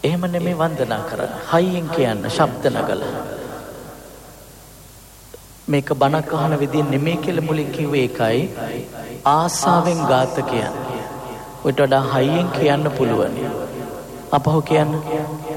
එහෙම නෙමෙයි වන්දනා කරන්න. හයියෙන් කියන්න ශබ්ද නගලා. මේක බණක් අහන විදිහ නෙමෙයි කියලා මුලින් කිව්වේ ඒකයි. ආසාවෙන් ගාත කියන්නේ. ඔයිට වඩා හයියෙන් කියන්න පුළුවන්. අපහු කියන්න.